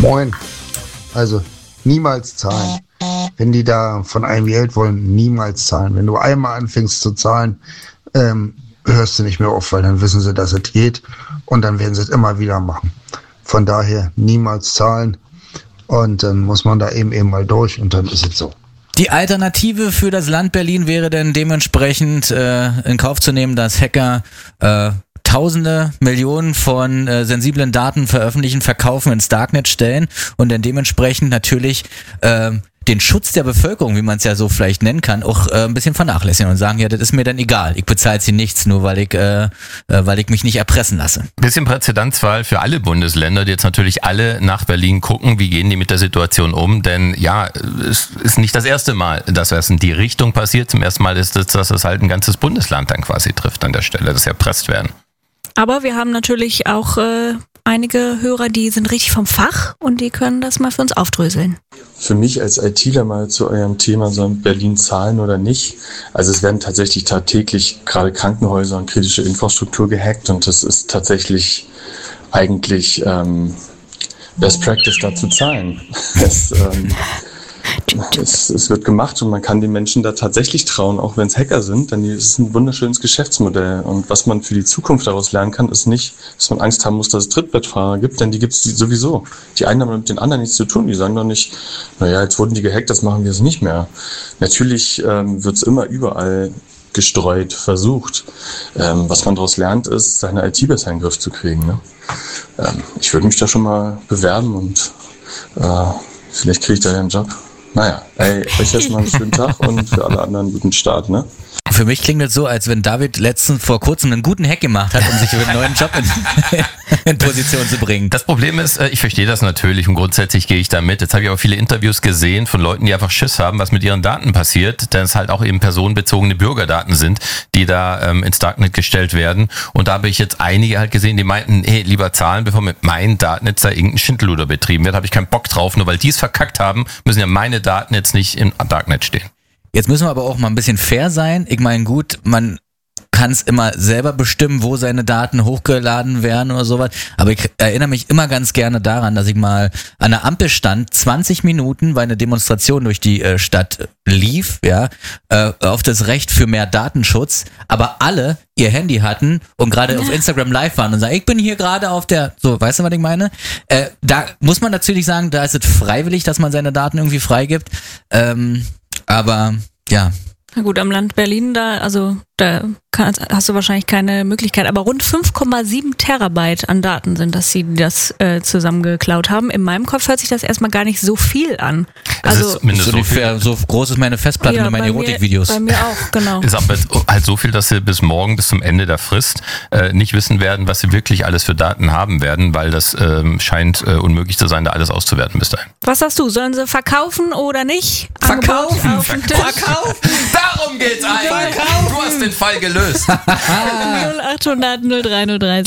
Moin. Also niemals zahlen. Wenn die da von einem Geld wollen, niemals zahlen. Wenn du einmal anfängst zu zahlen, hörst du nicht mehr auf, weil dann wissen sie, dass es geht und dann werden sie es immer wieder machen. Von daher niemals zahlen und dann muss man da eben mal durch und dann ist es so. Die Alternative für das Land Berlin wäre denn dementsprechend in Kauf zu nehmen, dass Hacker Tausende, Millionen von sensiblen Daten veröffentlichen, verkaufen, ins Darknet stellen und dann dementsprechend natürlich den Schutz der Bevölkerung, wie man es ja so vielleicht nennen kann, auch ein bisschen vernachlässigen und sagen, ja, das ist mir dann egal, ich bezahle sie nichts, nur weil ich mich nicht erpressen lasse. Bisschen Präzedenzfall für alle Bundesländer, die jetzt natürlich alle nach Berlin gucken, wie gehen die mit der Situation um, denn ja, es ist nicht das erste Mal, dass das in die Richtung passiert. Zum ersten Mal ist es, dass es halt ein ganzes Bundesland dann quasi trifft an der Stelle, dass sie erpresst werden. Aber wir haben natürlich auch einige Hörer, die sind richtig vom Fach und die können das mal für uns aufdröseln. Für mich als ITler mal zu eurem Thema, so in Berlin zahlen oder nicht. Also es werden tatsächlich tagtäglich gerade Krankenhäuser und kritische Infrastruktur gehackt und das ist tatsächlich eigentlich Best Practice, da zu zahlen. Es wird gemacht und man kann den Menschen da tatsächlich trauen, auch wenn es Hacker sind, denn es ist ein wunderschönes Geschäftsmodell. Und was man für die Zukunft daraus lernen kann, ist nicht, dass man Angst haben muss, dass es Trittbettfahrer gibt, denn die gibt es sowieso. Die einen haben mit den anderen nichts zu tun, die sagen doch nicht, naja, jetzt wurden die gehackt, das machen wir es nicht mehr. Natürlich wird es immer überall gestreut, versucht. Was man daraus lernt, ist, seine IT besser in den Griff zu kriegen. Ne? Ich würde mich da schon mal bewerben und vielleicht kriege ich da ja einen Job. Naja, euch erstmal einen schönen Tag und für alle anderen einen guten Start, ne? Für mich klingt das so, als wenn David vor kurzem einen guten Hack gemacht hat, um sich über einen neuen Job in Position zu bringen. Das Problem ist, ich verstehe das natürlich und grundsätzlich gehe ich da mit. Jetzt habe ich auch viele Interviews gesehen von Leuten, die einfach Schiss haben, was mit ihren Daten passiert, denn es halt auch eben personenbezogene Bürgerdaten sind, die da ins Darknet gestellt werden. Und da habe ich jetzt einige halt gesehen, die meinten, hey, lieber zahlen, bevor mit meinen Daten jetzt da irgendein Schindluder betrieben wird, habe ich keinen Bock drauf. Nur weil die es verkackt haben, müssen ja meine Daten jetzt nicht im Darknet stehen. Jetzt müssen wir aber auch mal ein bisschen fair sein. Ich meine, gut, man kann es immer selber bestimmen, wo seine Daten hochgeladen werden oder sowas. Aber ich erinnere mich immer ganz gerne daran, dass ich mal an der Ampel stand, 20 Minuten, weil eine Demonstration durch die Stadt lief, ja, auf das Recht für mehr Datenschutz, aber alle ihr Handy hatten und gerade auf Instagram live waren und sagen, ich bin hier gerade auf der, so, weißt du, was ich meine? Da muss man natürlich sagen, da ist es freiwillig, dass man seine Daten irgendwie freigibt. Aber ja. Na gut, am Land Berlin, da hast du wahrscheinlich keine Möglichkeit, aber rund 5,7 Terabyte an Daten sind, dass sie das zusammengeklaut haben. In meinem Kopf hört sich das erstmal gar nicht so viel an. Also so groß ist meine Festplatte mit meinen Erotikvideos. Bei mir auch, genau. Ist aber halt so viel, dass sie bis morgen, bis zum Ende der Frist nicht wissen werden, was sie wirklich alles für Daten haben werden, weil das scheint unmöglich zu sein, da alles auszuwerten bis dahin. Was sagst du? Sollen sie verkaufen oder nicht? Verkaufen! Verkaufen! Darum geht's eigentlich! Du hast den Fall gelöst! 0800 0303